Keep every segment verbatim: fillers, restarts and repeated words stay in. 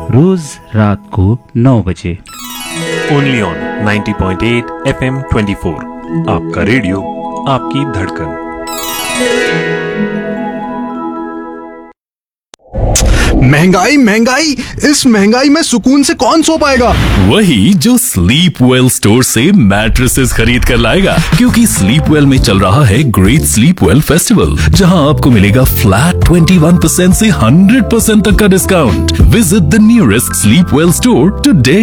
रोज रात को नौ बजे। Only on ninety point eight F M twenty four, आपका रेडियो, आपकी धड़कन। महंगाई महंगाई, इस महंगाई में सुकून से कौन सो पाएगा? वही जो स्लीप वेल स्टोर से मैट्रेसेस खरीद कर लाएगा, क्योंकि स्लीप वेल में चल रहा है ग्रेट स्लीप वेल फेस्टिवल, जहां आपको मिलेगा फ्लैट इक्कीस परसेंट से हंड्रेड परसेंट तक का discount. Visit the nearest sleep well store today.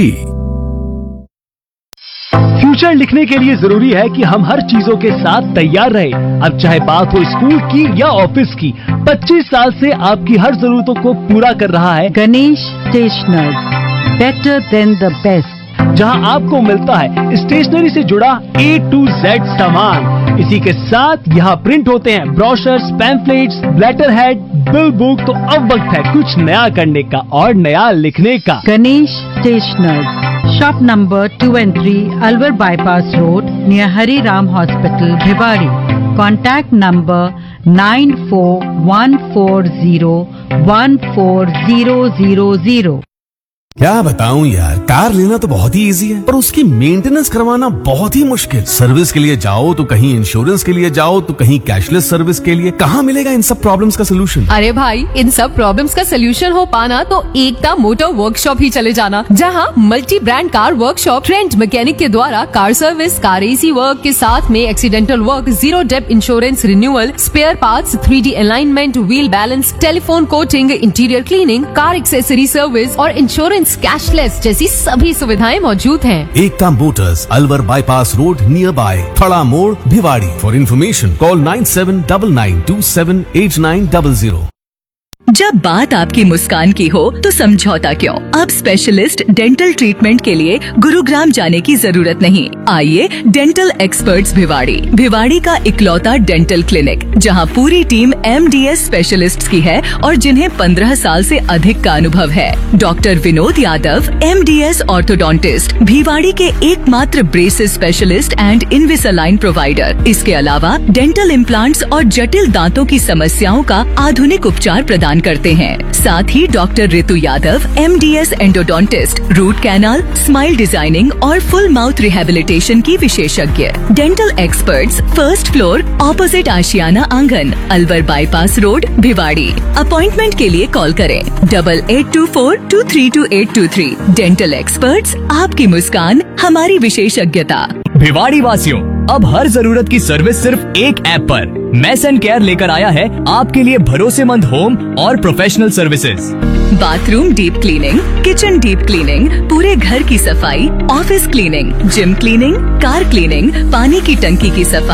Future लिखने के लिए जरूरी है कि हम हर चीजों के साथ तैयार रहे। अब चाहे बात हो स्कूल की या ऑफिस की, पच्चीस साल से आपकी हर जरूरतों को पूरा कर रहा है Ganesh stationers, better than the best, जहां आपको मिलता है स्टेशनरी से जुड़ा ए टू जेड सामान। इसी के साथ यहाँ प्रिंट होते हैं brochures, pamphlets, letter head, bill book. तो अब वक्त है कुछ नया करने का और नया लिखने का। Ganesh stationers, shop number two and three, Alwar bypass road, near Hari Ram hospital, Bhiwadi. Contact number nine four one four zero one four zero zero zero. क्या बताऊं यार, कार लेना तो बहुत ही इजी है, पर उसकी मेंटेनेंस करवाना बहुत ही मुश्किल। सर्विस के लिए जाओ तो कहीं इंश्योरेंस के लिए जाओ तो कहीं कैशलेस सर्विस के लिए। कहाँ मिलेगा इन सब प्रॉब्लम्स का सोल्यूशन? अरे भाई, इन सब प्रॉब्लम्स का सोल्यूशन हो पाना तो एकता मोटर वर्कशॉप ही चले जाना, जहाँ multi brand car workshop trend mechanic के द्वारा car service, car AC work के साथ में accidental work, zero Depp insurance renewal, spare parts, three D alignment, wheel balance, telephone coating, interior cleaning, car accessory service और insurance cashless जैसी सभी सुविधाएं मौजूद हैं। एकता Motors, Alwar bypass road, near by थड़ा मोड़, Bhiwadi. For information call nine seven nine nine to seven eight nine zero zero. जब बात आपकी मुस्कान की हो तो समझौता क्यों? अब स्पेशलिस्ट डेंटल ट्रीटमेंट के लिए गुरुग्राम जाने की जरूरत नहीं। आइए डेंटल एक्सपर्ट्स भिवाड़ी। भिवाड़ी का इकलौता डेंटल क्लिनिक, जहां पूरी team M D S specialists की है और जिन्हें पंद्रह साल से अधिक का अनुभव है। Doctor Vinod Yadav, M D S orthodontist, Bhiwadi के एकमात्र ब्रेसेस स्पेशलिस्ट एंड इनविसालाइन प्रोवाइडर। इसके अलावा डेंटल इम्प्लांट्स और जटिल दांतों की समस्याओं का आधुनिक उपचार प्रदान करते हैं। साथ ही डॉक्टर ऋतु Yadav, M D S endodontist, root canal, smile designing और फुल माउथ रिहेबिलिटेशन की विशेषज्ञ। Dental experts, first floor, opposite आशियाना आंगन, Alwar bypass road, Bhiwadi. Appointment के लिए कॉल करें double eight to four to three to eight to three. Dental experts, आपकी मुस्कान हमारी विशेषज्ञता। भिवाड़ी वासियों, अब हर जरूरत की सर्विस सिर्फ एक ऐप पर। मैसन केयर लेकर आया है आपके लिए भरोसेमंद होम और professional services. Bathroom deep cleaning, kitchen deep cleaning, पूरे घर की सफाई, office cleaning, gym cleaning, car cleaning, पानी की टंकी की सफाई।